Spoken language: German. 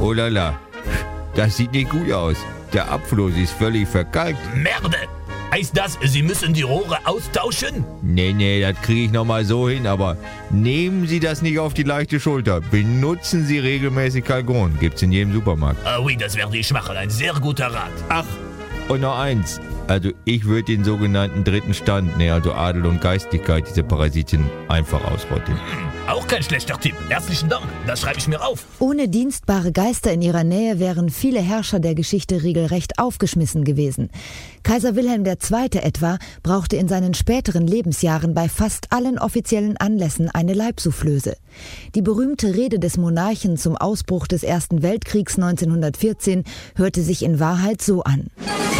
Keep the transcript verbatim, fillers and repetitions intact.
Oh la la, das sieht nicht gut aus. Der Abfluss ist völlig verkalkt. Merde! Heißt das, Sie müssen die Rohre austauschen? Nee, nee, das kriege ich nochmal so hin, aber nehmen Sie das nicht auf die leichte Schulter. Benutzen Sie regelmäßig Calgon. Gibt's in jedem Supermarkt. Ah oui, das werde ich machen. Ein sehr guter Rat. Ach, und noch eins. Also ich würde den sogenannten dritten Stand, ne, also Adel und Geistigkeit, diese Parasiten, einfach ausrotten. Hm, auch kein schlechter Tipp. Herzlichen Dank. Das schreibe ich mir auf. Ohne dienstbare Geister in ihrer Nähe wären viele Herrscher der Geschichte regelrecht aufgeschmissen gewesen. Kaiser Wilhelm der Zweite etwa brauchte in seinen späteren Lebensjahren bei fast allen offiziellen Anlässen eine Leibsoufflöse. Die berühmte Rede des Monarchen zum Ausbruch des Ersten Weltkriegs neunzehnhundertvierzehn hörte sich in Wahrheit so an.